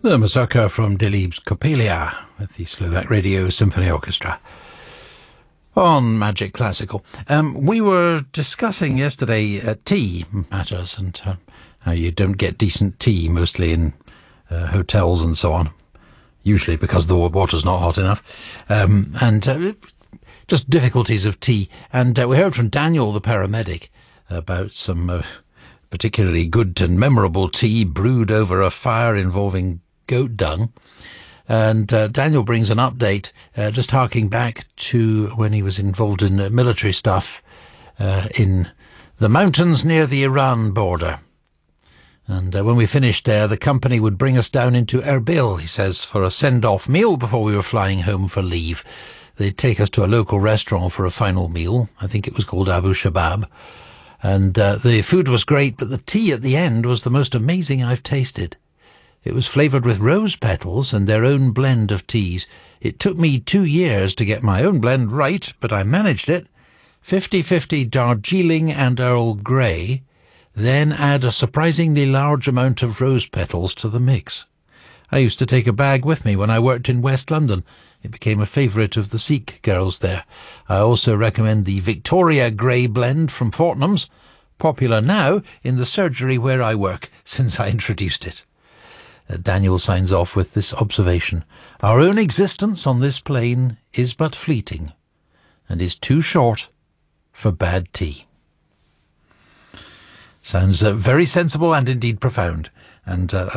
The Mazurka from Delibes Coppelia with the Slovak Radio Symphony Orchestra on Magic Classical. We were discussing yesterday tea matters and how you don't get decent tea mostly in hotels and so on, usually because the water's not hot enough, and just difficulties of tea. And we heard from Daniel, the paramedic, about some particularly good and memorable tea brewed over a fire involving goat dung. And Daniel brings an update, just harking back to when he was involved in military stuff in the mountains near the Iran border. And when we finished there, the company would bring us down into Erbil, he says, for a send-off meal before we were flying home for leave. They'd take us to a local restaurant for a final meal. I think it was called Abu Shabab. And the food was great, but the tea at the end was the most amazing I've tasted. It was flavoured with rose petals and their own blend of teas. It took me 2 years to get my own blend right, but I managed it. 50-50 Darjeeling and Earl Grey. Then add a surprisingly large amount of rose petals to the mix. I used to take a bag with me when I worked in West London. It became a favourite of the Sikh girls there. I also recommend the Victoria Grey blend from Fortnum's, popular now in the surgery where I work since I introduced it. Daniel signs off with this observation. Our own existence on this plane is but fleeting and is too short for bad tea. Sounds very sensible and indeed profound. And